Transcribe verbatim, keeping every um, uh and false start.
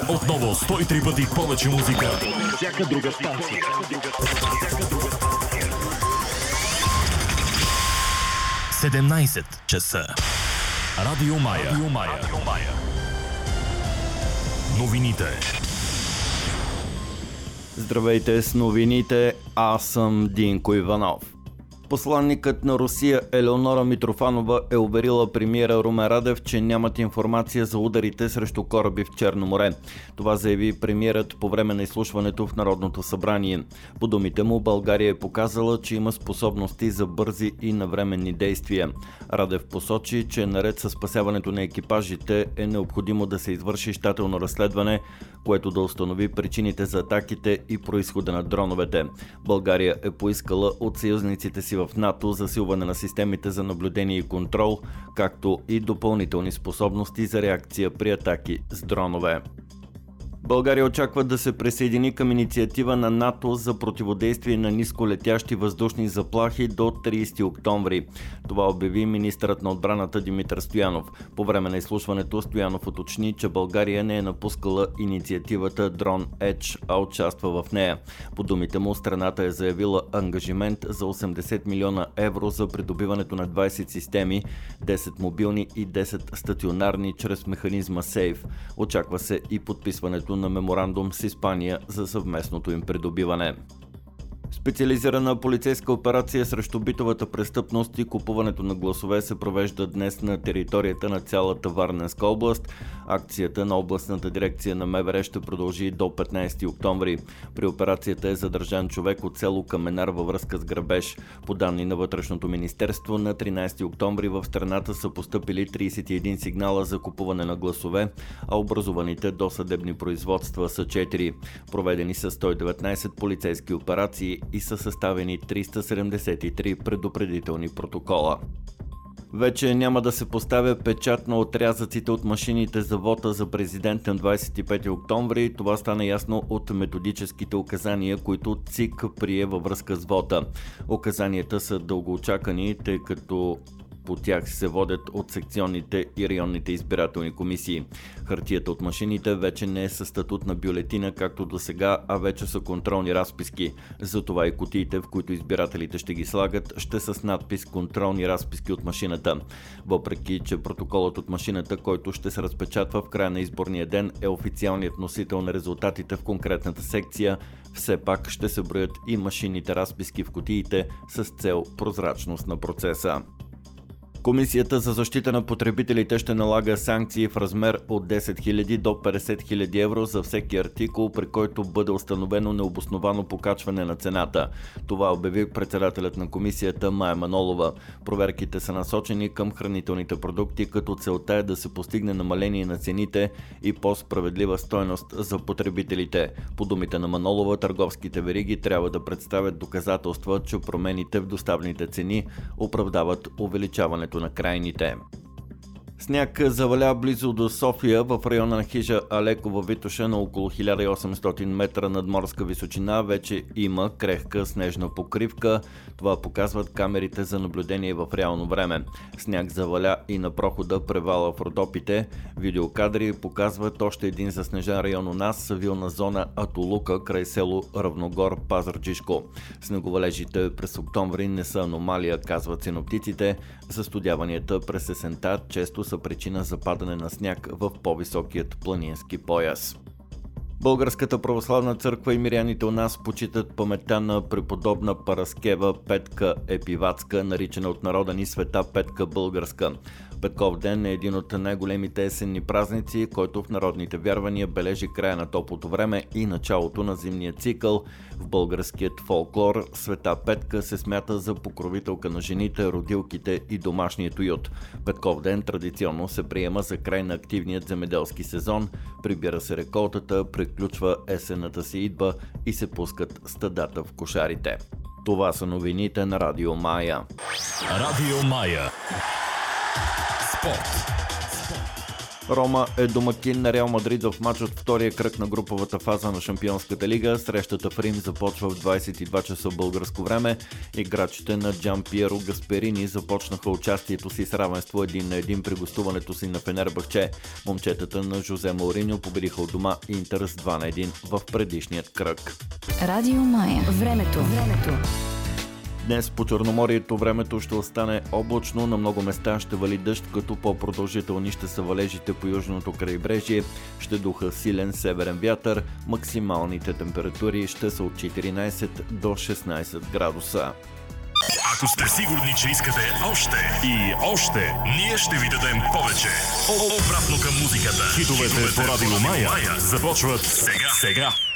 Отново сто и три пъти повече музика. Всяка друга станция. седемнайсет часа. Радио Мая. Радио Мая. Радио Мая. Новините. Здравейте с новините, аз съм Динко Иванов. Посланникът на Русия Елеонора Митрофанова е уверила премиера Румен Радев, че нямат информация за ударите срещу кораби в Черно море. Това заяви премиерът по време на изслушването в Народното събрание. По думите му, България е показала, че има способности за бързи и навременни действия. Радев посочи, че наред със спасяването на екипажите е необходимо да се извърши щателно разследване, което да установи причините за атаките и произхода на дроновете. България е поискала от съюзниците си в НАТО засилване на системите за наблюдение и контрол, както и допълнителни способности за реакция при атаки с дронове. България очаква да се присъедини към инициатива на НАТО за противодействие на нисколетящи въздушни заплахи до трийсети октомври. Това обяви министърът на отбраната Димитър Стоянов. По време на изслушването Стоянов уточни, че България не е напускала инициативата Drone Edge, а участва в нея. По думите му, страната е заявила ангажимент за осемдесет милиона евро за придобиването на двайсет системи, десет мобилни и десет стационарни чрез механизма Сейф. Очаква се и подписването на меморандум с Испания за съвместното им придобиване. Специализирана полицейска операция срещу битовата престъпност и купуването на гласове се провежда днес на територията на цялата Варненска област. Акцията на областната дирекция на МВР ще продължи до петнайсети октомври. При операцията е задържан човек от село Каменар във връзка с грабеж. По данни на Вътрешното министерство, на тринайсети октомври в страната са постъпили трийсет и един сигнала за купуване на гласове, а образуваните досъдебни производства са четири. Проведени са сто и деветнайсет полицейски операции и са съставени триста седемдесет и три предупредителни протокола. Вече няма да се поставя печат на отрязъците от машините за вота за президент на двайсет и пети октомври. Това стана ясно от методическите указания, които ЦИК прие във връзка с вота. Указанията са дългоочакани, тъй като по тях се водят от секционните и районните избирателни комисии. Хартията от машините вече не е със статут на бюлетина, както до сега, а вече са контролни разписки. Затова и кутиите, в които избирателите ще ги слагат, ще са с надпис "Контролни разписки от машината". Въпреки че протоколът от машината, който ще се разпечатва в края на изборния ден, е официалният носител на резултатите в конкретната секция, все пак ще се броят и машинните разписки в кутиите с цел прозрачност на процеса. Комисията за защита на потребителите ще налага санкции в размер от десет хиляди до петдесет хиляди евро за всеки артикул, при който бъде установено необосновано покачване на цената. Това обяви председателят на комисията Мая Манолова. Проверките са насочени към хранителните продукти, като целта е да се постигне намаление на цените и по-справедлива стойност за потребителите. По думите на Манолова, търговските вериги трябва да представят доказателства, че промените в доставните цени оправдават увеличаването на крайните. Сняг заваля близо до София в района на хижа Алеко във Витоша на около хиляда и осемстотин метра надморска височина. Вече има крехка снежна покривка. Това показват камерите за наблюдение в реално време. Сняг заваля и на прохода превала в Родопите. Видеокадри показват още един заснежен район у нас, вилна зона Атолука край село Равногор, Пазарджишко. Снеговалежите през октомври не са аномалия, казват синоптиците. Застудяванията през есента често са причина за падане на сняг в по-високият планински пояс. Българската православна църква и миряните у нас почитат паметта на преподобна Параскева Петка Епиватска, наричана от народа ни Света Петка Българска. Петков ден е един от най-големите есенни празници, който в народните вярвания бележи края на топлото време и началото на зимния цикъл. В българският фолклор Света Петка се смята за покровителка на жените, родилките и домашният уют. Петков ден традиционно се приема за край на активният земеделски сезон, прибира се реколтата, приключва есенната си идба и се пускат стадата в кошарите. Това са новините на Радио Мая. Радио Мая. Спорт. Рома е домакин на Реал Мадрид в матч от втория кръг на груповата фаза на Шампионската лига. Срещата в Рим започва в двадесет и два часа българско време. Играчите на Джампиеро Гасперини започнаха участието си с равенство един на един при гостуването си на Фенербахче. Момчетата на Жозе Мауриньо победиха от дома Интер с два на един в предишният кръг. Радио Мая. Времето. Времето. Днес по Черноморието времето ще остане облачно, на много места ще вали дъжд, като по-продължителни ще са валежите по южното крайбрежие, ще духа силен северен вятър, максималните температури ще са от четиринадесет до шестнадесет градуса. Ако сте сигурни, че искате още и още, ние ще ви дадем повече. Обратно към музиката. Хитовете по Радио Мая започват сега. сега.